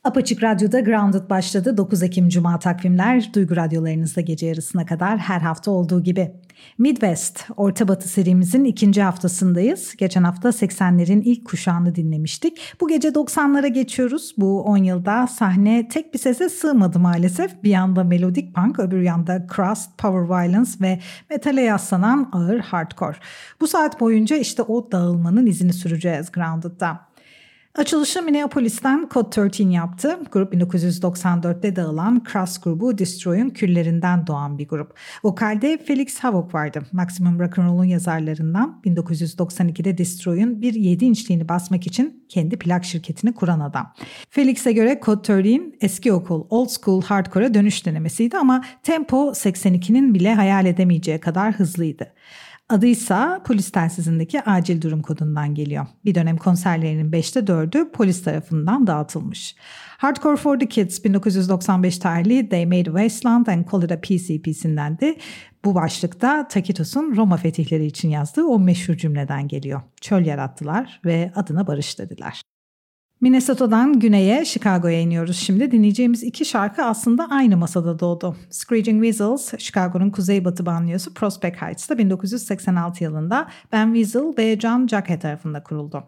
Apaçık Radyo'da Grounded başladı. 9 Ekim Cuma takvimler Duygu Radyolarınızda gece yarısına kadar her hafta olduğu gibi. Midwest, Orta Batı serimizin ikinci haftasındayız. Geçen hafta 80'lerin ilk kuşağını dinlemiştik. Bu gece 90'lara geçiyoruz. Bu 10 yılda sahne tek bir sese sığmadı maalesef. Bir yanda melodik punk, öbür yanda crust, power violence ve metale yaslanan ağır hardcore. Bu saat boyunca işte o dağılmanın izini süreceğiz Grounded'da. Açılışı Minneapolis'ten Code 13 yaptı. Grup 1994'te dağılan Crust grubu Destroy'un küllerinden doğan bir grup. Vokalde Felix Havoc vardı. Maximum Rock'n'Roll'un yazarlarından 1992'de Destroy'un bir 7 inçliğini basmak için kendi plak şirketini kuran adam. Felix'e göre Code 13 eski okul old school hardcore'a dönüş denemesiydi ama tempo 82'nin bile hayal edemeyeceği kadar hızlıydı. Adıysa polis telsizindeki acil durum kodundan geliyor. Bir dönem konserlerinin 5'te 4'ü polis tarafından dağıtılmış. Hardcore for the Kids 1995 tarihli They Made a Wasteland and Call It a Peace EP'sinden de bu başlıkta Takitos'un Roma fetihleri için yazdığı o meşhur cümleden geliyor. Çöl yarattılar ve adına barış dediler. Minnesota'dan güneye Chicago'ya iniyoruz şimdi. Dinleyeceğimiz iki şarkı aslında aynı masada doğdu. Screeching Weasels, Chicago'nun kuzeybatı banliyosu Prospect Heights'ta 1986 yılında Ben Weasel ve John Jacquet tarafından kuruldu.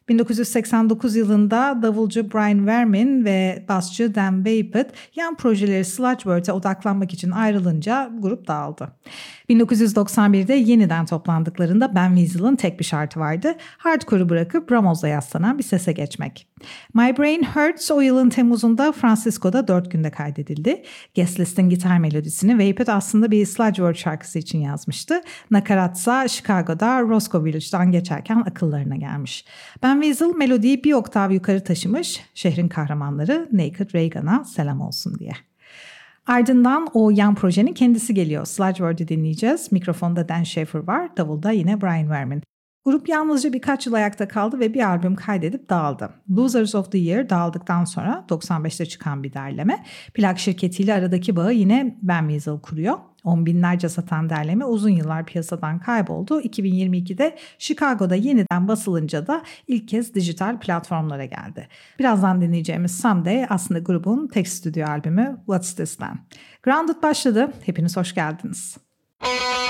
1989 yılında davulcu Brian Vermin ve basçı Dan Vapid yan projeleri Sludgeworth'e odaklanmak için ayrılınca grup dağıldı. 1991'de yeniden toplandıklarında Ben Weasel'ın tek bir şartı vardı. Hardcore'u bırakıp Ramos'a yaslanan bir sese geçmek. My Brain Hurts o yılın Temmuz'unda Francisco'da 4 günde kaydedildi. Guest List'in gitar melodisini Vapid aslında bir Sludgeworth şarkısı için yazmıştı. Nakaratsa Chicago'da Roscoe Village'dan geçerken akıllarına gelmiş. Ben Weasel melodiyi bir oktav yukarı taşımış, şehrin kahramanları Naked Reagan'a selam olsun diye. Ardından o yan projenin kendisi geliyor. Sludgeworth'u dinleyeceğiz. Mikrofonda Dan Schaefer var, davulda yine Brian Vermin. Grup yalnızca birkaç yıl ayakta kaldı ve bir albüm kaydedip dağıldı. Losers of the Year dağıldıktan sonra 95'te çıkan bir derleme. Plak şirketiyle aradaki bağı yine Ben Weasel kuruyor. On binlerce satan derleme uzun yıllar piyasadan kayboldu. 2022'de Chicago'da yeniden basılınca da ilk kez dijital platformlara geldi. Birazdan dinleyeceğimiz Someday aslında grubun tek stüdyo albümü What's This'ten. Grounded başladı. Hepiniz hoş geldiniz.